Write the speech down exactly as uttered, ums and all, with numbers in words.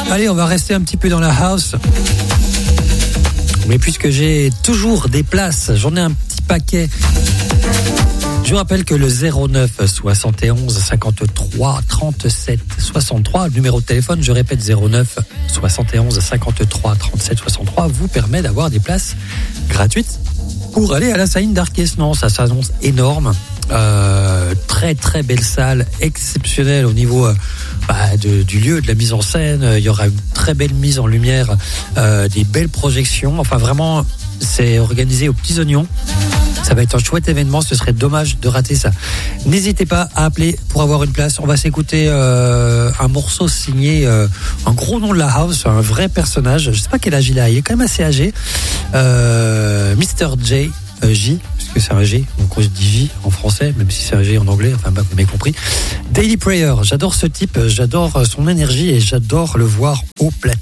Allez, on va rester un petit peu dans la house. Mais puisque j'ai toujours des places, j'en ai un petit paquet. Je vous rappelle que le zéro neuf soixante et onze cinquante-trois trente-sept soixante-trois, le numéro de téléphone, je répète zéro neuf soixante et onze cinquante-trois trente-sept soixante-trois, vous permet d'avoir des places gratuites pour aller à la Saïne d'Arquès. Non, ça s'annonce énorme. Euh, très très belle salle, exceptionnelle au niveau euh, bah, de, du lieu, de la mise en scène. Il y aura une très belle mise en lumière, euh, des belles projections. Enfin vraiment, c'est organisé aux petits oignons. Ça va être un chouette événement, ce serait dommage de rater ça. N'hésitez pas à appeler pour avoir une place. On va s'écouter euh, un morceau signé, euh, un gros nom de la house, un vrai personnage. Je sais pas quel âge il a, il est quand même assez âgé. Euh, mister J, euh, J, puisque c'est un G, donc on se dit J en français, même si c'est un G en anglais, enfin bah, vous m'avez compris. Daily Prayer, j'adore ce type, j'adore son énergie et j'adore le voir au platine.